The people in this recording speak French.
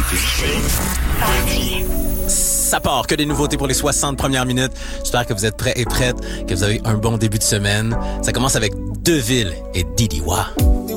Ça part, que des nouveautés pour les 60 premières minutes. J'espère que vous êtes prêts et prêtes, que vous avez un bon début de semaine. Ça commence avec Deville et Didiwa.